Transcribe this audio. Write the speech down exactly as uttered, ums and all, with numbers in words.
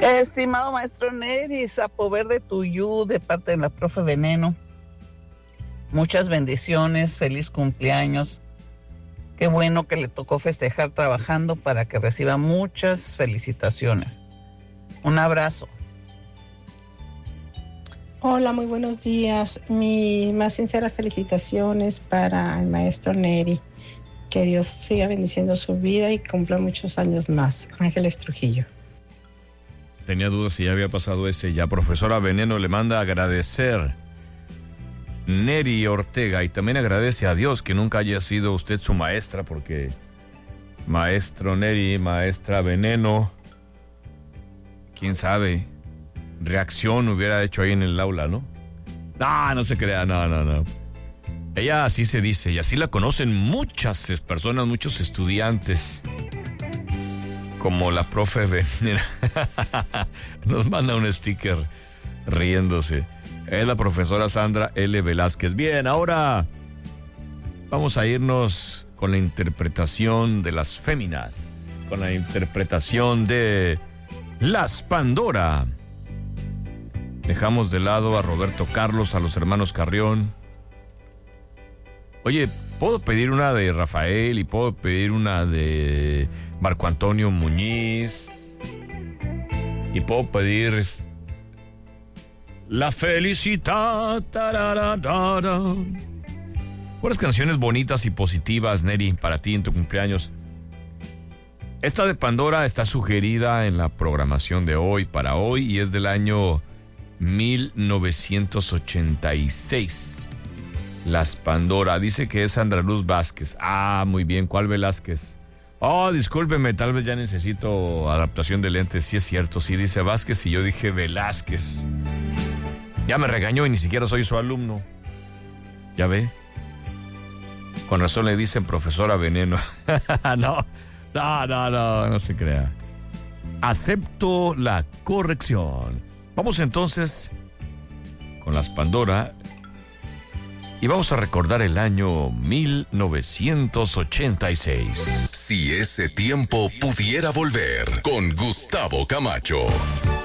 Estimado maestro Neri, Sapo Verde Tuyú, de parte de la profe Veneno. Muchas bendiciones, feliz cumpleaños. Qué bueno que le tocó festejar trabajando para que reciba muchas felicitaciones. Un abrazo. Hola, muy buenos días. Mis más sinceras felicitaciones para el maestro Neri. Que Dios siga bendiciendo su vida y cumpla muchos años más. Ángeles Trujillo. Tenía dudas si ya había pasado ese. Ya profesora Veneno le manda a agradecer Neri Ortega y también agradece a Dios que nunca haya sido usted su maestra, porque maestro Neri, maestra Veneno, quién sabe, reacción hubiera hecho ahí en el aula, ¿no? No, no se crea, no, no, no. Ella así se dice y así la conocen muchas personas, muchos estudiantes. Como la profe Veneno. Nos manda un sticker riéndose. Es la profesora Sandra L. Velázquez. Bien, ahora vamos a irnos con la interpretación de las féminas. Con la interpretación de Las Pandora. Dejamos de lado a Roberto Carlos, a los hermanos Carrión. Oye, ¿puedo pedir una de Rafael y puedo pedir una de Marco Antonio Muñiz? Y puedo pedir La Felicidad. Unas canciones bonitas y positivas, Neri, para ti en tu cumpleaños. Esta de Pandora está sugerida en la programación de hoy, para hoy, y es del año mil novecientos ochenta y seis. Las Pandora, dice que es Sandra Luz Vázquez. Ah, muy bien, ¿cuál Velázquez? Oh, discúlpeme, tal vez ya necesito adaptación de lentes. Sí es cierto, sí dice Vázquez y yo dije Velázquez. Ya me regañó y ni siquiera soy su alumno. ¿Ya ve? Con razón le dicen profesora Veneno. No, no, no, no, no se crea. Acepto la corrección. Vamos entonces con Las Pandora. Y vamos a recordar el año mil novecientos ochenta y seis. Si ese tiempo pudiera volver, con Gustavo Camacho.